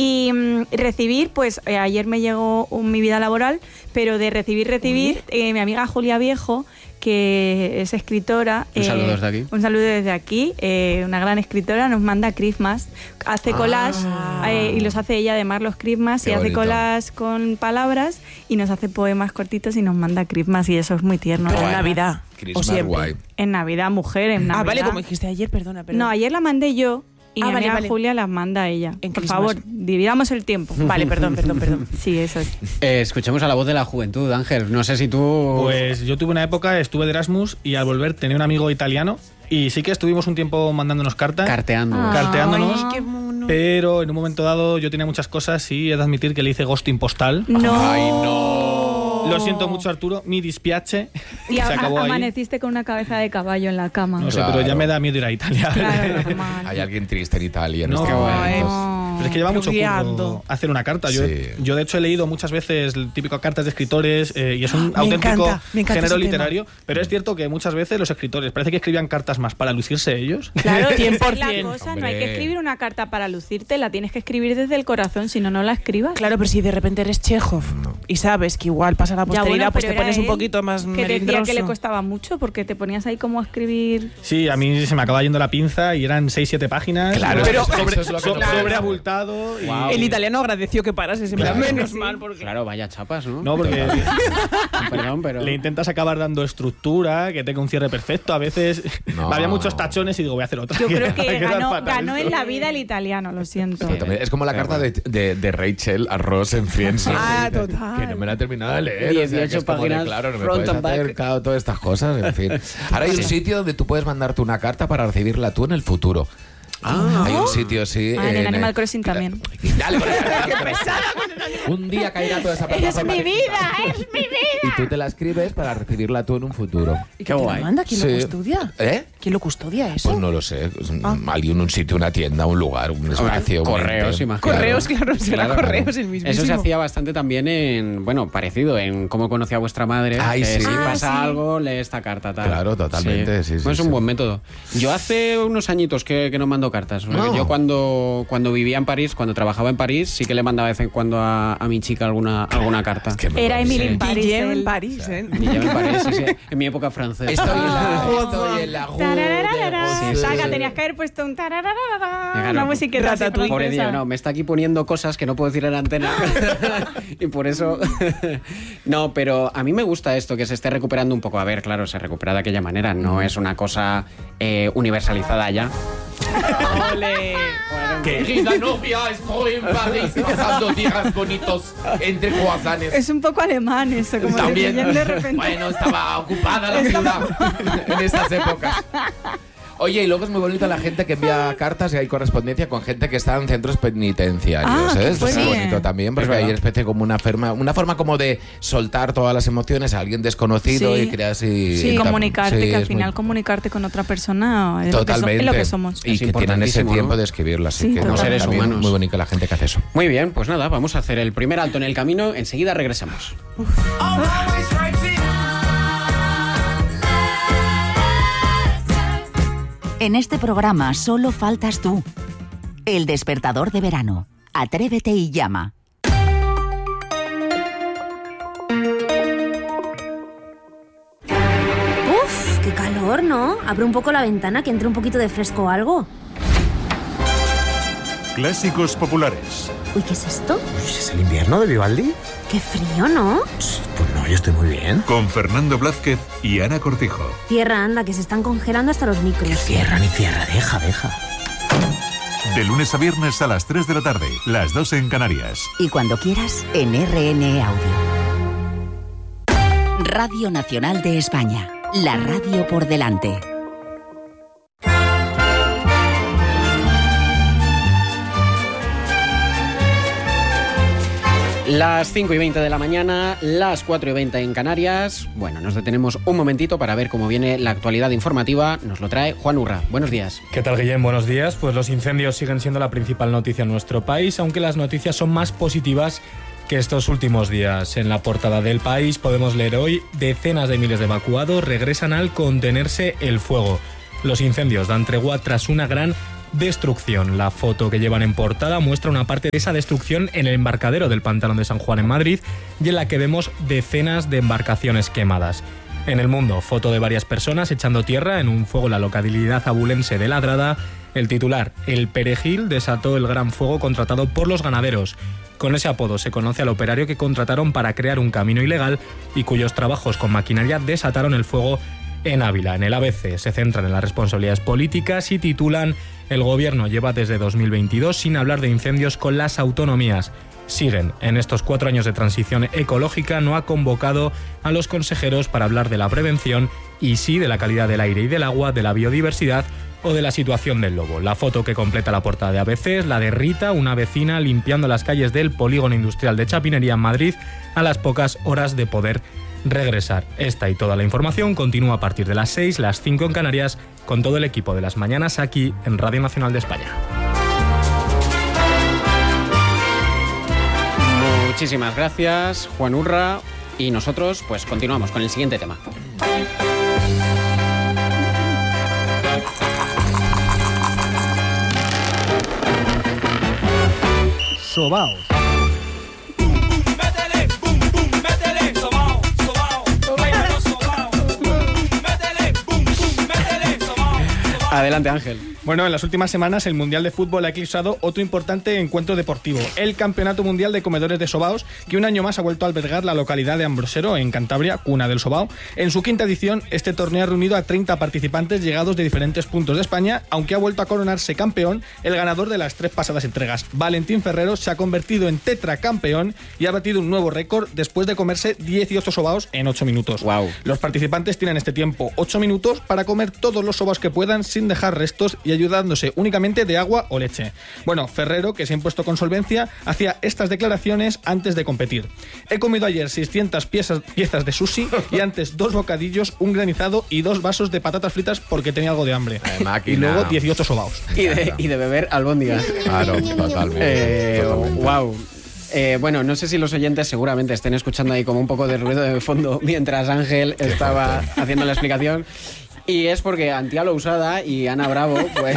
Y recibir, pues ayer me llegó mi vida laboral, pero de recibir, mi amiga Julia Viejo, que es escritora. Un saludo desde aquí. Un saludo desde aquí. Una gran escritora, nos manda Christmas. Hace collage y los hace ella además los Christmas. Y hace collage con palabras y nos hace poemas cortitos y nos manda Christmas y eso es muy tierno. Pero en Navidad. Christmas o siempre. guay. En Navidad, mujer, en Navidad. Vale, como dijiste ayer, perdona. No, ayer la mandé yo. Y mi amiga vale. Julia las manda a ella. En Por Christmas. favor, dividamos el tiempo. Vale, perdón. Sí, eso es. Escuchemos a la voz de la juventud, Ángel. No sé si tú... Pues yo tuve una época, estuve de Erasmus y al volver tenía un amigo italiano y sí que estuvimos un tiempo mandándonos cartas. Carteándonos. Ay, qué mono. Pero en un momento dado yo tenía muchas cosas y he de admitir que le hice ghosting postal. No. Ay, no. Lo siento mucho, Arturo. Mi dispiace. Y se acabó ahí. amaneciste con una cabeza de caballo en la cama. No sé, Claro. pero ya me da miedo ir a Italia. Claro, normal. Hay alguien triste en Italia. No, este momento. Pero es que lleva mucho Guiando. curro hacer una carta. Sí. Yo de hecho he leído muchas veces el típico cartas de escritores y es un Me auténtico encanta género ese literario. Pero es cierto que muchas veces los escritores parece que escribían cartas más para lucirse ellos. Claro, 100%. esa es la cosa. No hay que escribir una carta para lucirte, la tienes que escribir desde el corazón, si no, no la escribas. Claro, pero si de repente eres Chekhov y sabes que igual pasa la Ya, posteridad, bueno, pues pero te pones era un poquito más que decía melindroso. que le costaba mucho porque te ponías ahí como a escribir. Sí, a mí se me acaba yendo la pinza y eran 6-7 páginas. Claro, pero eso es lo que no puede. sobreabultado. Y... Wow. El italiano agradeció que parases, en plan, menos mal, porque... Claro, vaya chapas, ¿no? No, porque Perdón, pero... le intentas acabar dando estructura, que tenga un cierre perfecto. A veces No. había muchos tachones y digo, voy a hacer otra. Yo creo que Queda ganó, fatal ganó esto. en la vida el italiano, lo siento. Sí, también. Es como la carta de Rachel a Ross en Friends. Ah, Que total. no me la he terminado de leer. 18 que es como de, páginas, claro, no me front puedes and back. hacer todas estas cosas, en fin. Ahora hay un sitio donde tú puedes mandarte una carta para recibirla tú en el futuro. Hay un sitio, sí. En Animal Crossing también. Dale, qué pesada. Un día caerá toda esa plataforma. ¡Es mi vida! ¡Es mi vida! Y tú te la escribes para recibirla tú en un futuro. ¿Y Qué quién guay. lo manda? ¿Quién Sí. lo custodia? ¿Eh? ¿Quién lo custodia eso? Pues no lo sé. Alguien, un sitio, una tienda, un lugar, un espacio. correos, un ente. imagino. Correos, claro, será Claro, correos el mismísimo. Eso se hacía bastante también en, bueno, parecido en Cómo conocí a vuestra madre. Ay, que sí. si Ah, pasa algo, lee esta carta, tal. Claro, totalmente, sí, Bueno, es un sí. buen método. Yo hace unos añitos que no mando cartas. No. Yo cuando vivía en París, cuando trabajaba en París, sí que le mandaba de vez en cuando a mi chica alguna carta. Es que me Era parece- Emily en París. Guillem en él. París, ¿eh? Y ya en París, sí, en mi época francesa. Estoy en la Tarararara. Sí, sí, Saca, sí. tenías que haber puesto un tarararara. Venga, Una no, musiqueta así Ratatouille. Pobre francesa. Dios, no, me está aquí poniendo cosas que no puedo decir en la antena. Y por eso... No, pero a mí me gusta esto, que se esté recuperando un poco. A ver, claro, se recupera de aquella manera. No es una cosa universalizada ya. ¡Ole! Querida novia, estoy en París pasando días bonitos entre croissants. Es un poco alemán eso, como También. de repente. Bueno, estaba ocupada la ciudad en estas épocas. Oye, y luego es muy bonito la gente que envía cartas y hay correspondencia con gente que está en centros penitenciarios. qué Esto es muy fuerte. bonito también, porque hay una especie como una forma como de soltar todas las emociones a alguien desconocido Sí. y crear así. Sí, comunicarte, sí, que al es muy- final comunicarte con otra persona es Totalmente. lo que somos. Y Es que tienen ese importantísimo, tiempo ¿no? de escribirlo, así Sí, que como seres también humanos. muy bonita la gente que hace eso. Muy bien, pues nada, vamos a hacer el primer alto en el camino. Enseguida regresamos. En este programa solo faltas tú. El despertador de verano. Atrévete y llama. Uf, qué calor, ¿no? Abre un poco la ventana, que entre un poquito de fresco o algo. Clásicos populares. Uy, ¿qué es esto? ¿Es el invierno de Vivaldi? Qué frío, ¿no? Pues no, yo estoy muy bien. Con Fernando Blázquez y Ana Cortijo. Cierra, anda, que se están congelando hasta los micros. Cierra ni cierra, deja. De lunes a viernes a las 3 de la tarde, las 2 en Canarias. Y cuando quieras, en RN Audio. Radio Nacional de España. La radio por delante. Las 5:20 de la mañana, las 4:20 en Canarias. Bueno, nos detenemos un momentito para ver cómo viene la actualidad informativa. Nos lo trae Juan Urra. Buenos días. ¿Qué tal, Guillem? Buenos días. Pues los incendios siguen siendo la principal noticia en nuestro país, aunque las noticias son más positivas que estos últimos días. En la portada del País podemos leer hoy: decenas de miles de evacuados regresan al contenerse el fuego. Los incendios dan tregua tras una gran destrucción. La foto que llevan en portada muestra una parte de esa destrucción en el embarcadero del Pantano de San Juan en Madrid y en la que vemos decenas de embarcaciones quemadas. En El Mundo, foto de varias personas echando tierra en un fuego en la localidad abulense de Ladrada. El titular: El Perejil desató el gran fuego contratado por los ganaderos. Con ese apodo se conoce al operario que contrataron para crear un camino ilegal y cuyos trabajos con maquinaria desataron el fuego en Ávila. En el ABC se centran en las responsabilidades políticas y titulan: El gobierno lleva desde 2022 sin hablar de incendios con las autonomías. Siguen: en estos 4 años de transición ecológica no ha convocado a los consejeros para hablar de la prevención y sí de la calidad del aire y del agua, de la biodiversidad o de la situación del lobo. La foto que completa la portada de ABC es la de Rita, una vecina limpiando las calles del polígono industrial de Chapinería en Madrid a las pocas horas de poder regresar. Esta y toda la información continúa a partir de las 6, las 5 en Canarias, con todo el equipo de Las Mañanas aquí en Radio Nacional de España. Muchísimas gracias, Juan Urra. Y nosotros, pues, continuamos con el siguiente tema. Sobaos. Adelante, Ángel. Bueno, en las últimas semanas el Mundial de Fútbol ha eclipsado otro importante encuentro deportivo, el Campeonato Mundial de Comedores de Sobaos, que un año más ha vuelto a albergar la localidad de Ambrosero, en Cantabria, cuna del sobao. En su 5ª edición, este torneo ha reunido a 30 participantes llegados de diferentes puntos de España, aunque ha vuelto a coronarse campeón el ganador de las 3 pasadas entregas. Valentín Ferrero se ha convertido en tetracampeón y ha batido un nuevo récord después de comerse 18 sobaos en 8 minutos. Wow. Los participantes tienen este tiempo 8 minutos para comer todos los sobaos que puedan sin dejar restos y ayudándose únicamente de agua o leche. Bueno, Ferrero, que se ha impuesto con solvencia, hacía estas declaraciones antes de competir. He comido ayer 600 piezas de sushi y antes 2 bocadillos, un granizado y 2 vasos de patatas fritas porque tenía algo de hambre. Y luego 18 sobaos. Y de beber albóndigas. Claro, totalmente. Wow. Bueno, no sé si los oyentes seguramente estén escuchando ahí como un poco de ruido de fondo mientras Ángel estaba haciendo la explicación. Y es porque Antía Lousada y Ana Bravo, pues,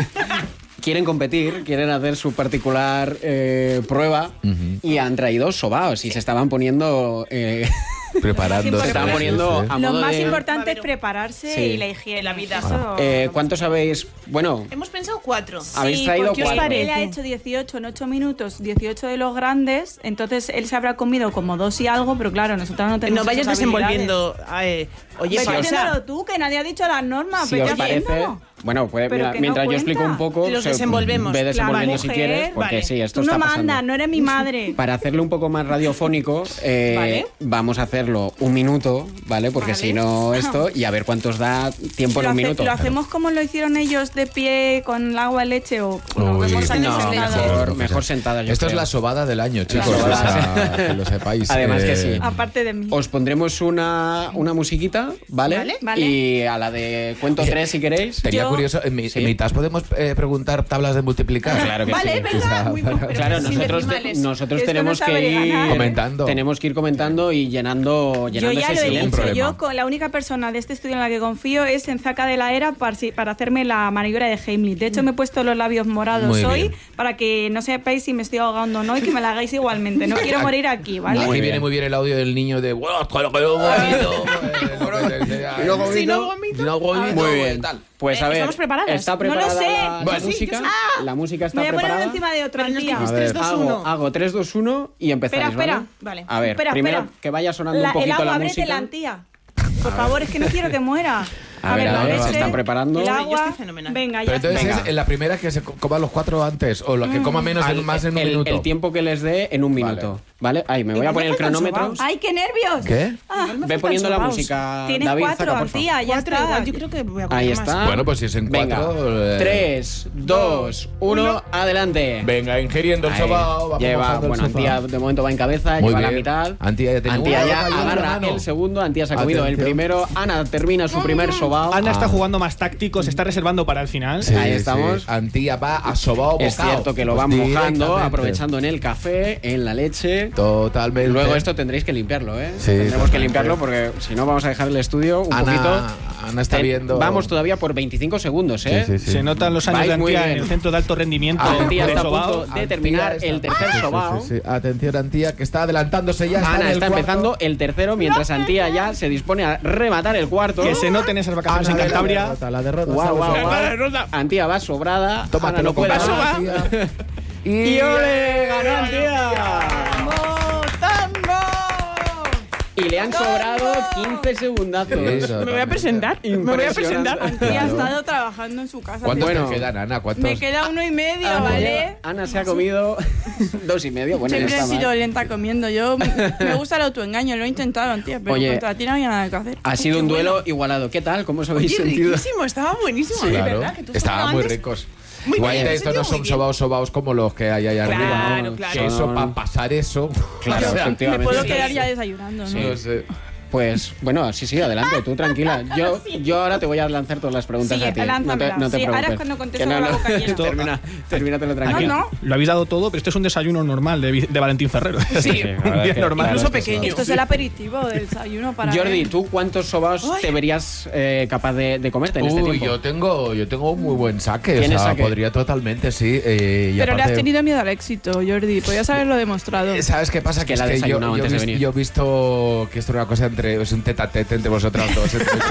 quieren competir, quieren hacer su particular prueba y han traído sobaos y se estaban poniendo... preparando. Se estaban poniendo a modo Lo más de... importante es prepararse y la higiene. La vida. ¿Cuántos habéis...? Bueno... Hemos pensado 4. Habéis traído 4. Él ha hecho 18 en 8 minutos, 18 de los grandes, entonces él se habrá comido como 2 y algo, pero claro, nosotros no tenemos. No vayas esas desenvolviendo. Oye, haciéndolo tú, que nadie ha dicho las normas. Si os parece... Bueno, pues mientras yo explico un poco... Los desenvolvemos. Ve desenvolviendo mujer, si quieres, porque vale. sí, esto tú está no pasando. mandas, no eres mi madre. Para hacerlo un poco más radiofónico, Vale. vamos a hacerlo 1 minuto, ¿vale? Porque si no esto, y a ver cuántos da tiempo en 1 minuto. ¿Lo hacemos como lo hicieron ellos de pie con el agua, leche o No, sentados? mejor sentada. Esto es la sobada del año, chicos. Que lo sepáis. Además que sí. Aparte de mí. Os pondremos una musiquita, ¿vale? Vale. Y a la de cuento 3 si queréis. Sería curioso, en mitad podemos preguntar tablas de multiplicar. Claro que vale, sí. venga. Muy bien, pero Claro, sin nosotros decimales. tenemos que ir comentando. Tenemos que ir comentando y llenando Yo ya ese lo he silencio. dicho, yo con la única persona de este estudio en la que confío es en Zaca de la Era para hacerme la maniobra de Heimlich. De hecho, me he puesto los labios morados Muy hoy bien. para que no sepáis si me estoy ahogando o no y que me la hagáis igualmente. No quiero morir aquí, ¿vale? Aquí viene muy bien el audio del niño de Si no vomito. Muy bien. Pues a ver, ¿estamos preparadas? ¿está preparada No lo sé. la Bueno, música? sí. La música está Me voy a poner preparada. encima de otro, tía. A ver, 3, 2, 1. hago 3, 2, 1 y empezáis, Espera. ¿vale? Vale. A ver, Espera, primero espera. que vaya sonando un El poquito agua, la ábrete música. la tía. Por favor, es que no quiero que muera. A ver, la se leche, están preparando. El Yo agua. estoy fenomenal. Venga, Pero ya entonces está. es en la primera que se coma los 4 antes o la que coma menos más en un minuto. El tiempo que les dé en 1 minuto. ¿Vale? Ahí, me voy a poner el cronómetro. ¡Ay, qué nervios! ¿Qué? Ve poniendo la música. Tienes David, 4, saca, por favor. tía, ya 4 está. igual, yo creo que voy a comer Ahí más. está. Bueno, pues si es en 4. Venga. 3, 2, 1, adelante. Venga, ingiriendo el Ahí. sobao. Vamos Lleva, mojando el bueno, sobao. Antía de momento va en cabeza, Muy lleva la bien. mitad. Antía ya tiene Antía una ya mano, agarra mano. el segundo. Antía se ha comido el Atención. primero. Ana termina su primer sobao. Ana está jugando más táctico, se está reservando para el final. Sí, Ahí estamos. sí. Antía va a sobao Es bocao. cierto que lo Pues van mojando, directamente. aprovechando en el café, en la leche. Totalmente. Luego esto tendréis que limpiarlo, ¿eh? Sí, Tendremos que limpiarlo porque si no vamos a dejar el estudio un poquito... Ana está viendo... Vamos todavía por 25 segundos, ¿eh? Sí. Se notan los años de Antía en el centro de alto rendimiento. Antía de está a Sobao. punto de terminar el tercer Sobao. Sí. Atención, Antía, que está adelantándose ya. Ana está empezando el tercero, mientras Antía ya se dispone a rematar el cuarto. Que se noten esas vacaciones en Cantabria. La derrota. Guau. Antía va sobrada. Toma, Ana no puede más. Y ole, ganó Antía. Y le han sobrado 15 segundazos. Me voy a presentar. Antía ha estado trabajando en su casa. ¿Cuántos te quedan, Ana? Me queda 1,5, ¿vale? Ana se ha comido 2,5. Bueno, siempre ya he está sido mal. lenta comiendo. Yo me gusta el autoengaño, lo he intentado, Antía, pero Oye, contra ti no había nada que hacer. Ha sido un duelo igualado. ¿Qué tal? ¿Cómo os habéis sentido? Riquísimo, estaba buenísimo. Sí, de claro. verdad, que tú Estaban muy antes- ricos. Muy Igual bien, estos no son sobaos como los que hay allá arriba. Claro, claro. Que eso, para pasar eso... Claro, o sea, Me efectivamente. puedo quedar ya desayunando, ¿no? no sé. Pues bueno, sí, adelante, tú tranquila. Yo ahora te voy a lanzar todas las preguntas Sí, a ti. No te lánzamelas. preocupes. Sí, ahora es cuando contesto Que con la boca llena. Termínatelo tranquilo. no. Lo habéis dado todo, pero esto es un desayuno normal de Valentín Ferrero. Sí, Un día normal. incluso pequeño. Esto es el aperitivo del desayuno para Jordi, él. ¿tú cuántos sobaos te verías capaz de comerte en este Uy, tiempo? yo tengo un muy buen saque. O ¿Tienes sea, saque? podría totalmente, sí. Y Pero le has aparte- tenido miedo al éxito, Jordi. Podías haberlo demostrado. ¿Sabes qué pasa? Que la es que desayunado antes de venir. yo he visto que esto era una cosa es un tete-a-tete entre vosotras dos.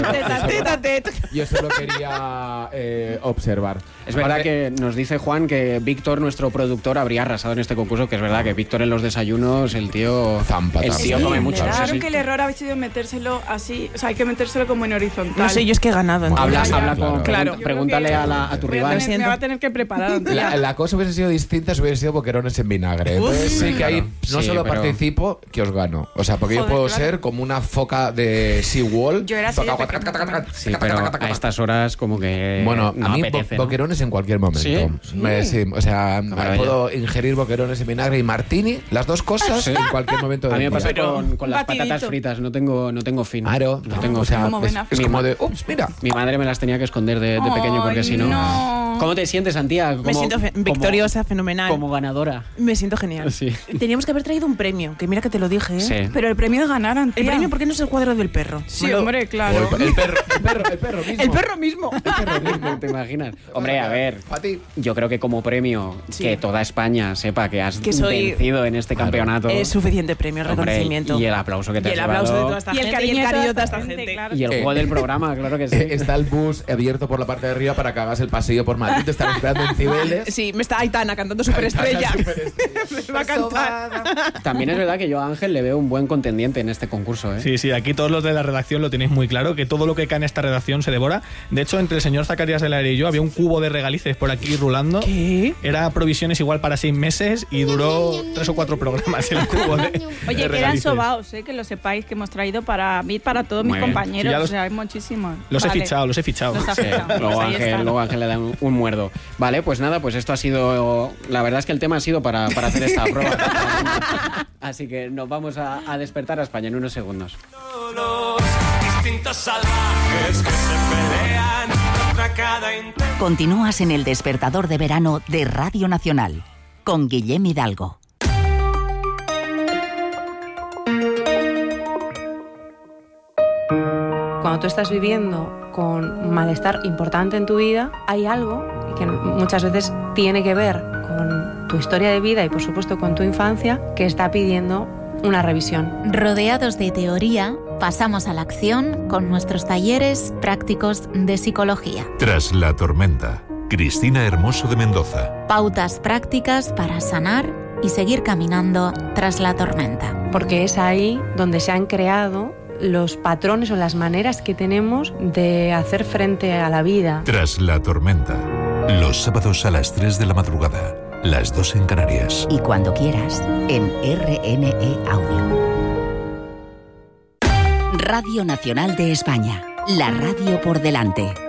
Yo solo quería observar. Es verdad Aparte- que nos dice Juan que Víctor, nuestro productor, habría arrasado en este concurso, que es verdad que Víctor en los desayunos, el tío... Zampa El también. tío come mucho. sí, Claro sí. que el error ha sido metérselo así. O sea, hay que metérselo como en horizontal. No sé, yo es que he ganado. entonces. Habla con... Claro. Pregúntale a tu rival. Me va a tener que preparar. Antía. La cosa hubiese sido distinta si hubiese sido boquerones en vinagre. Entonces sí que ahí no Sí, solo pero- participo, que os gano. O sea, porque yo Joder, puedo claro. ser como una foca de SeaWall. Yo era así de pequeña. Sí, pero a estas horas como que Bueno, no a mí apetece, ¿no? boquerones en cualquier momento. ¿Sí? Sí, o sea, maravilla. puedo ingerir boquerones en vinagre y martini, las dos cosas, Sí. en cualquier momento A del mí me pasa día. con las batidito. patatas fritas, no tengo fin. Claro, no tengo, o sea, como buena es mi como ma- de, ups, mira. Mi madre me las tenía que esconder de pequeño porque Ay, si no... no. ¿Cómo te sientes, Antía? Me siento victoriosa, fenomenal. Como ganadora. Me siento genial. Sí. Teníamos que haber traído un premio, que mira que te lo dije, ¿eh? Sí. Pero el premio es ganar, Antía. El premio, ¿por qué no es el cuadro del perro? Sí, hombre, claro. El perro mismo. El perro mismo. ¿Te imaginas? Hombre, a ver, A ti. yo creo que como premio Sí. que toda España sepa que has Que soy- vencido en este campeonato. Es suficiente premio, el Hombre, reconocimiento. y el aplauso que te Y has el aplauso de llevado. toda esta Y el gente, cariño y el de cariño de toda toda esta esta gente, gente. claro. Y el juego del programa, claro que sí. Está el bus abierto por la parte de arriba para que hagas el pasillo por Madrid. Te están esperando en Cibeles. Sí, me está Aitana cantando Superestrella. Me va a cantar. También es verdad que yo a Ángel le veo un buen contendiente en este concurso, ¿eh? Sí, aquí todos los de la redacción lo tenéis muy claro, que todo lo que cae en esta redacción se devora. De hecho, entre el señor Zacarías del Aire y yo había un cubo de regalices por aquí rulando. ¿Qué? Era provisiones igual para 6 meses y duró 3 o 4 programas el cubo de Oye, de que eran regalices. sobaos, que lo sepáis, que hemos traído para mí, para todos Muy mis bien. compañeros. Sí, ya los- o sea, hay muchísimos. Los he Vale. fichado. Los ha Sí, fichado. luego, Pues ahí está. Ángel le da un muerdo. Vale, pues nada, pues esto ha sido... La verdad es que el tema ha sido para hacer esta prueba. Así que nos vamos a despertar a España en unos segundos. Distintos salvajes que se pelean contra cada intento. Continúas en el despertador de verano de Radio Nacional con Guillem Hidalgo. Cuando tú estás viviendo con malestar importante en tu vida, hay algo que muchas veces tiene que ver con tu historia de vida y por supuesto con tu infancia que está pidiendo una revisión. Rodeados de teoría, pasamos a la acción con nuestros talleres prácticos de psicología. Tras la tormenta, Cristina Hermoso de Mendoza. Pautas prácticas para sanar y seguir caminando tras la tormenta. Porque es ahí donde se han creado los patrones o las maneras que tenemos de hacer frente a la vida. Tras la tormenta, los sábados a las 3 de la madrugada, las 2 en Canarias. Y cuando quieras, en RNE Audio. Radio Nacional de España, la radio por delante.